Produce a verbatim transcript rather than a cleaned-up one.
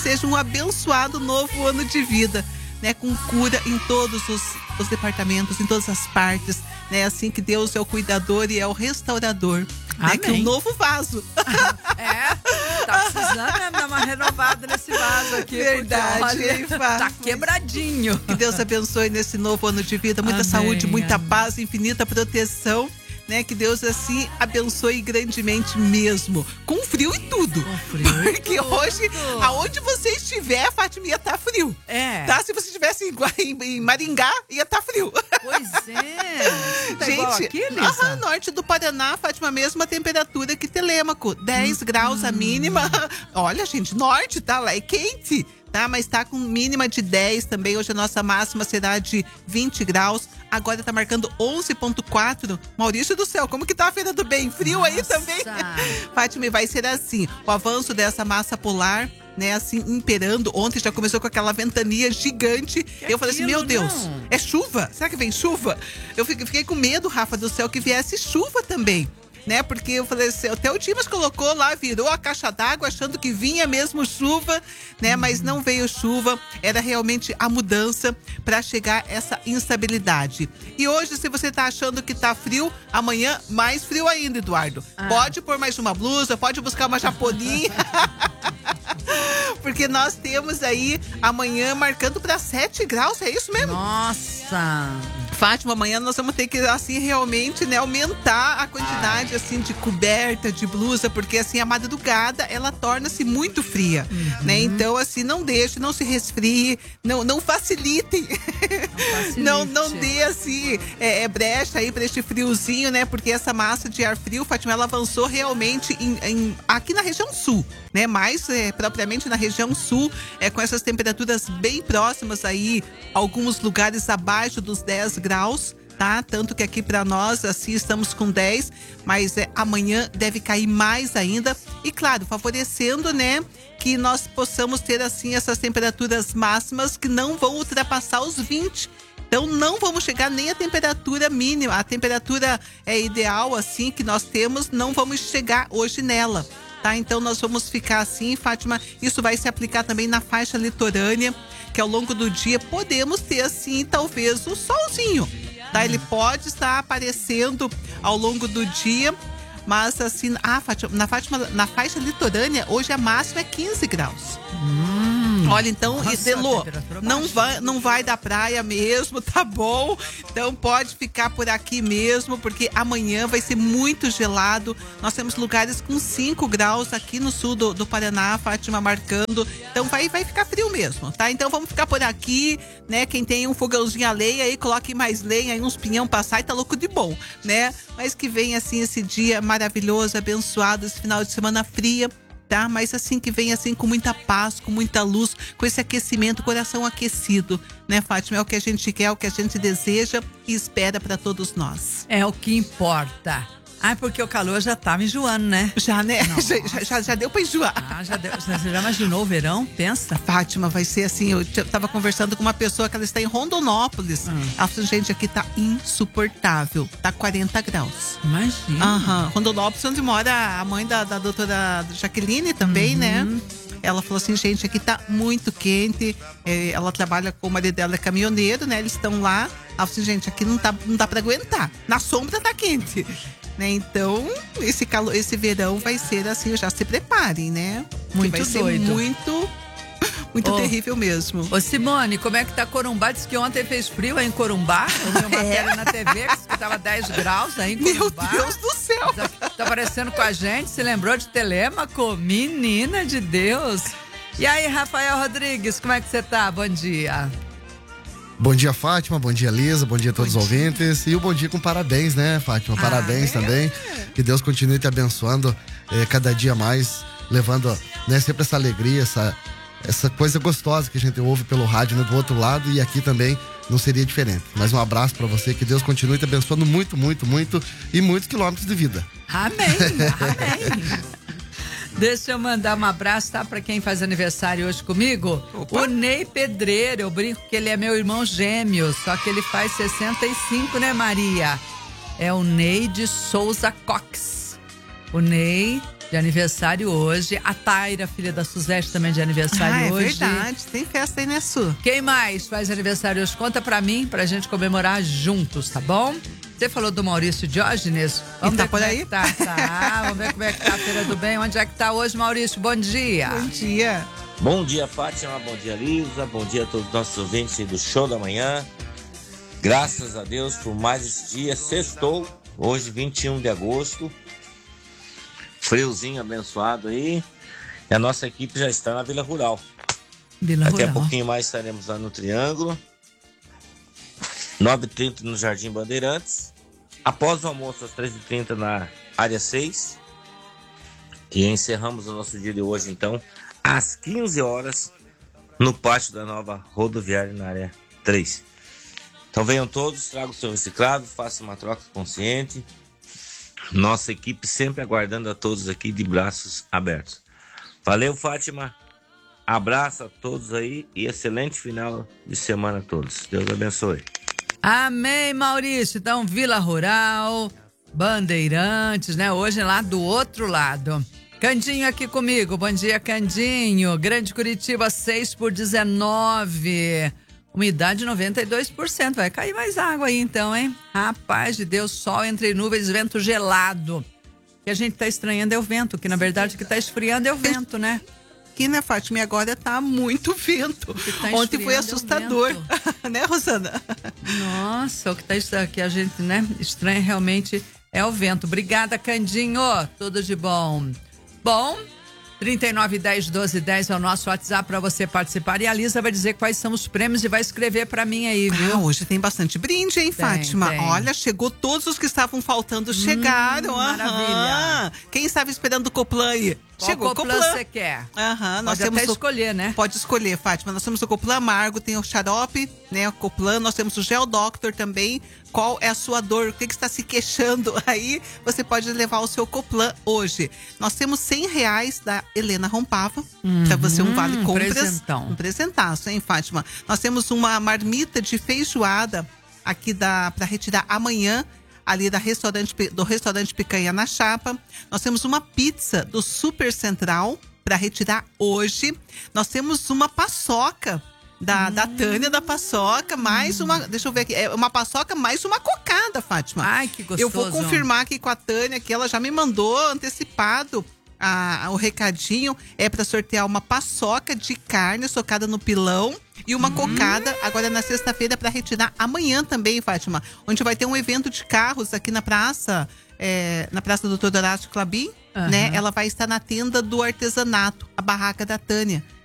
seja um abençoado novo ano de vida, né? Com cura em todos os, os departamentos, em todas as partes, né? Assim que Deus é o cuidador e é o restaurador. Né? Que um novo vaso. É, tá precisando, né, dar uma renovada nesse vaso aqui. Verdade, hein, Fá? Tá quebradinho. Que Deus abençoe nesse novo ano de vida, muita Amém, saúde, muita amém. paz, infinita proteção. Né, que Deus assim abençoe grandemente mesmo, com frio e tudo. Com frio e Porque tudo. hoje, aonde você estiver, Fátima, ia estar frio. É. Tá? Se você estivesse em, Gua- em- em Maringá, ia estar frio. Pois é. Tá igual Gente, aqui, Lisa? aham, norte do Paraná, Fátima, mesma temperatura que Telêmaco, dez graus a mínima. Olha, gente, norte, tá? Lá é quente. Tá, mas tá com mínima de dez também. Hoje a nossa máxima será de vinte graus. Agora tá marcando onze ponto quatro. Maurício do céu, como que tá a Feira do Bem? Frio Nossa. aí também? Fátima, vai ser assim. O avanço dessa massa polar, né, assim, imperando. Ontem já começou com aquela ventania gigante. Que eu falei assim, aquilo, meu Deus, não? é chuva? Será que vem chuva? Eu fiquei, fiquei com medo, Rafa do céu, que viesse chuva também. Né, porque eu falei assim, até o Dimas colocou lá, virou a caixa d'água achando que vinha mesmo chuva, né, mas não veio chuva, era realmente a mudança para chegar essa instabilidade. E hoje, se você tá achando que tá frio, amanhã mais frio ainda, Eduardo. Ah. Pode pôr mais uma blusa, pode buscar uma japoninha. Porque nós temos aí amanhã marcando para sete graus, é isso mesmo? Nossa. Fátima, amanhã nós vamos ter que, assim, realmente, né, aumentar a quantidade, assim, de coberta, de blusa, porque, assim, a madrugada, ela torna-se muito fria, uhum. né? Então, assim, não deixe, não se resfrie, não, não facilitem. Não, não dê, assim, é, é brecha aí pra este friozinho, né? Porque essa massa de ar frio, Fátima, ela avançou realmente em, em, aqui na região sul, né? Mais é, propriamente na região sul, é, com essas temperaturas bem próximas aí, alguns lugares abaixo dos dez graus, tá? Tanto que aqui para nós, assim, estamos com dez, mas é, amanhã deve cair mais ainda. E claro, favorecendo, né, que nós possamos ter, assim, essas temperaturas máximas que não vão ultrapassar os vinte. Então não vamos chegar nem à temperatura mínima, a temperatura é ideal, assim, que nós temos, não vamos chegar hoje nela. Tá? Então nós vamos ficar assim, Fátima, isso vai se aplicar também na faixa litorânea, que ao longo do dia podemos ter assim, talvez o solzinho, tá? Ele pode estar aparecendo ao longo do dia, mas assim, ah, Fátima, na, Fátima, na faixa litorânea, hoje a máxima é quinze graus. Hum. Olha, então, Nossa, Delô, temperatura não baixa. vai, não vai da praia mesmo, tá bom? Então pode ficar por aqui mesmo, porque amanhã vai ser muito gelado. Nós temos lugares com cinco graus aqui no sul do, do Paraná, Fátima marcando. Então vai, vai ficar frio mesmo, tá? Então vamos ficar por aqui, né? Quem tem um fogãozinho a lenha aí, coloque mais lenha aí, uns pinhão passar e tá louco de bom, né? Mas que venha assim esse dia maravilhoso, abençoado, esse final de semana fria. Tá? Mas assim que vem assim com muita paz, com muita luz, com esse aquecimento, coração aquecido, né, Fátima? É o que a gente quer, é o que a gente deseja e espera para todos nós. É o que importa. Ah, porque o calor já tá me enjoando, né? Já, né? Já, já, já deu para enjoar. Ah, já deu. Você já imaginou o verão? Pensa. Fátima, vai ser assim, eu t- tava conversando com uma pessoa que ela está em Rondonópolis. Hum. Ela falou, gente, aqui tá insuportável, tá quarenta graus. Imagina. Aham, Rondonópolis, onde mora a mãe da, da doutora Jaqueline também, Uhum. né? Ela falou assim, gente, aqui tá muito quente. É, ela trabalha com o marido dela, é caminhoneiro, né? Eles estão lá. Ela falou assim, gente, aqui não, tá, não dá pra aguentar. Na sombra tá quente. Né? Então, esse, calor, esse verão vai ser assim, já se preparem, né? Que Muito vai ser doido. muito, muito Ô, terrível mesmo. Ô Simone, como é que tá Corumbá? Diz que ontem fez frio aí em Corumbá. Eu vi uma matéria na T V que tava dez graus aí em Meu Corumbá. Deus do céu! Tá, tá aparecendo com a gente, se lembrou de Telêmaco? Menina de Deus! E aí, Rafael Rodrigues, como é que você tá? Bom dia. Bom dia, Fátima. Bom dia, Lisa. Bom dia a todos Bom os dia. ouvintes. E o bom dia com parabéns, né, Fátima? Ah, Parabéns é? também. Que Deus continue te abençoando eh, cada dia mais, levando, né, sempre essa alegria, essa, essa coisa gostosa que a gente ouve pelo rádio, né, do outro lado. E aqui também não seria diferente. Mais um abraço pra você. Que Deus continue te abençoando muito, muito, muito. E muitos quilômetros de vida. Amém, amém. Deixa eu mandar um abraço, tá? Pra quem faz aniversário hoje comigo. Opa. O Ney Pedreiro. Eu brinco que ele é meu irmão gêmeo, só que ele faz sessenta e cinco, né, Maria? É o Ney de Souza Cox. O Ney de aniversário hoje. A Taira, filha da Suzete, também de aniversário ah, é hoje. É verdade, tem festa aí, né, Su? Quem mais faz aniversário hoje? Conta pra mim, pra gente comemorar juntos, tá bom? Você falou do Maurício Diógenes. Vamos tá por aí? É tá, tá. Vamos ver como é que tá a Feira do Bem. Onde é que tá hoje, Maurício? Bom dia. Bom dia. Bom dia, Fátima. Bom dia, Lisa. Bom dia a todos os nossos ouvintes do Show da Manhã. Graças a Deus por mais esse dia. Sextou, hoje, vinte e um de agosto. Friozinho abençoado aí. E a nossa equipe já está na Vila Rural. Vila Daqui Rural. a pouquinho mais estaremos lá no Triângulo. nove e trinta no Jardim Bandeirantes. Após o almoço, às treze e trinta na área seis. E encerramos o nosso dia de hoje, então, às quinze horas, no pátio da nova rodoviária na área três. Então venham todos, tragam o seu reciclado, façam uma troca consciente. Nossa equipe sempre aguardando a todos aqui de braços abertos. Valeu, Fátima. Abraço a todos aí e excelente final de semana a todos. Deus abençoe. Amém, Maurício. Então, Vila Rural, Bandeirantes, né? Hoje lá do outro lado. Candinho aqui comigo. Bom dia, Candinho. Grande Curitiba, seis por dezenove. Umidade noventa e dois por cento. Vai cair mais água aí então, hein? Rapaz de Deus, sol entre nuvens, vento gelado. O que a gente tá estranhando é o vento, que na verdade o que tá esfriando é o vento, né? Aqui, né, Fátima? E agora tá muito vento. Tá Ontem foi assustador. Né, Rosana? Nossa, o que tá que a gente, né, estranha realmente é o vento. Obrigada, Candinho. Tudo de bom. Bom, trinta e nove, dez, doze, dez é o nosso WhatsApp para você participar. E a Lisa vai dizer quais são os prêmios e vai escrever para mim aí, viu? Ah, hoje tem bastante brinde, hein, tem, Fátima? Tem. Olha, chegou todos os que estavam faltando, chegaram. Hum, maravilha. Quem estava esperando o Coplan aí? Qual Chegou o Coplan Coplan. você quer? Aham, nós Pode temos até o... escolher, né? Pode escolher, Fátima. Nós temos o Coplan amargo, tem o xarope, né, o Coplan. Nós temos o Gel Doctor também. Qual é a sua dor? O que, que está se queixando aí? Você pode levar o seu Coplan hoje. Nós temos cem reais da Helena Rompava, uhum, para você um vale compras. Presentão. Um presentaço, hein, Fátima? Nós temos uma marmita de feijoada aqui da para retirar amanhã, ali da restaurante, do restaurante Picanha na Chapa. Nós temos uma pizza do Super Central para retirar hoje. Nós temos uma paçoca da, hum. da Tânia da paçoca, mais hum. uma, deixa eu ver aqui, é uma paçoca mais uma cocada, Fátima. Ai, que gostoso. Eu vou confirmar aqui com a Tânia, que ela já me mandou antecipado a, a, o recadinho. É para sortear uma paçoca de carne socada no pilão e uma hum. cocada, agora na sexta-feira, para retirar amanhã também, Fátima. Onde vai ter um evento de carros aqui na praça, é, na Praça do doutor Horácio Clabin, uhum. né? Ela vai estar na tenda do artesanato, a barraca da Tânia.